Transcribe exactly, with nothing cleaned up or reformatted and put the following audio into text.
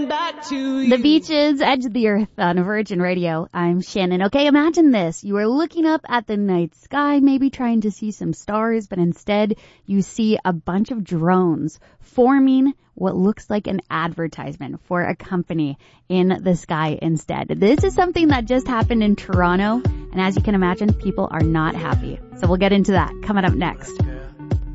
coming back to you. The Beaches, Edge of the Earth on Virgin Radio. I'm Shannon. Okay, imagine this. You are looking up at the night sky, maybe trying to see some stars, but instead you see a bunch of drones forming what looks like an advertisement for a company in the sky instead. This is something that just happened in Toronto, and as you can imagine, people are not happy. So we'll get into that coming up next.